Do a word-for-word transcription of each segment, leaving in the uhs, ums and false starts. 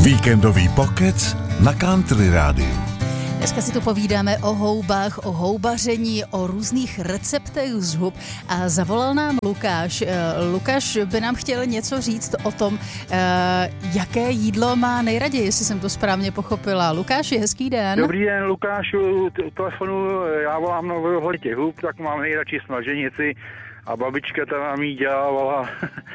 Víkendový pokec na Country Rádiu. Dneska si tu povídáme o houbách, o houbaření, o různých receptech z hub a zavolal nám Lukáš. Lukáš by nám chtěl něco říct o tom, jaké jídlo má nejraději, jestli jsem to správně pochopila. Lukáši, hezký den. Dobrý den, Lukáš, u telefonu, já volám na ohledně těch hub, tak mám nejradši smaženici a babička tam nám jí dělávala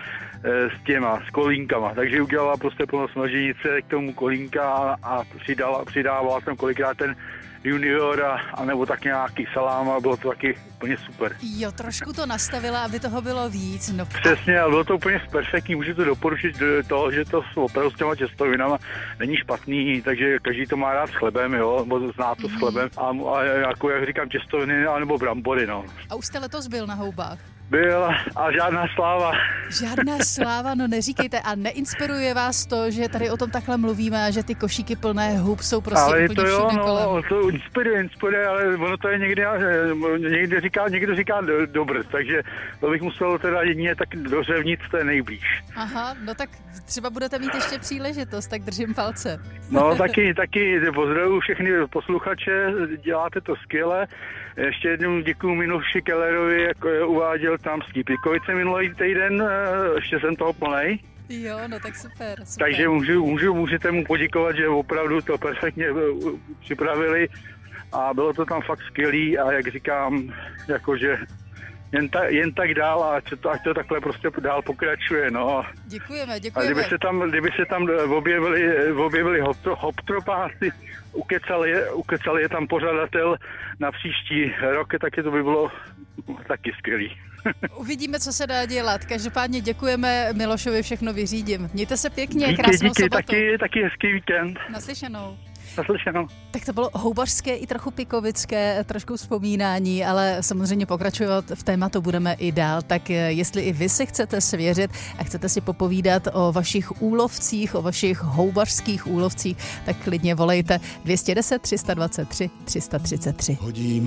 s těma, s kolínkama, takže udělala prostě plno smaženice, k tomu kolínka a přidala, přidávala tam kolikrát ten junior a, a nebo tak nějaký salám a bylo to taky úplně super. Jo, trošku to nastavila, aby toho bylo víc. No. Přesně, ale bylo to úplně perfektní, můžu to doporučit to, že to opravdu s těma těstovinama není špatný, takže každý to má rád s chlebem, jo, nebo zná to mm. s chlebem a, a jako jak říkám těstoviny nebo brambory, no. A už jste letos byl na houbách? Byl a žádná sláva. Žádná sláva, no neříkejte. A neinspiruje vás to, že tady o tom takhle mluvíme a že ty košíky plné hub jsou prostě ale úplně to jo, všude no, kolem? to inspiruje, inspiruje, ale ono to je někdy, někdy říká, někdo říká do, dobře, takže to bych musel teda jedině tak do Řevnic, to je nejblíž. Aha, no tak třeba budete mít ještě příležitost, tak držím palce. No taky, taky pozdravuju všechny posluchače, děláte to skvěle. Ještě jednou děkuju Miloši Kellerovi, jako je uváděl tam z Pikovice minulý týden, ještě jsem toho plnej. Jo, no tak super, super. Takže můžu, můžu, můžete mu poděkovat, že opravdu to perfektně připravili a bylo to tam fakt skvělý a jak říkám, jakože jen, ta, jen tak dál a ať to, ať to takhle prostě dál pokračuje, no. Děkujeme, děkujeme. A kdyby se tam, kdyby se tam objevili, objevili hoptropáci, ukecali je, ukecali je tam pořadatel na příští rok, taky to by bylo taky skvělý. Uvidíme, co se dá dělat. Každopádně děkujeme Milošovi, všechno vyřídím. Mějte se pěkně, díky, krásnou díky, sobotu. Taky, taky hezký víkend. Naslyšenou. Naslyšenou. Tak to bylo houbařské i trochu pikovické, trošku vzpomínání, ale samozřejmě pokračovat v tématu budeme i dál. Tak jestli i vy se chcete svěřit a chcete si popovídat o vašich úlovcích, o vašich houbařských úlovcích, tak klidně volejte dvě stě deset, tři sta dvacet tři, tři sta třicet tři.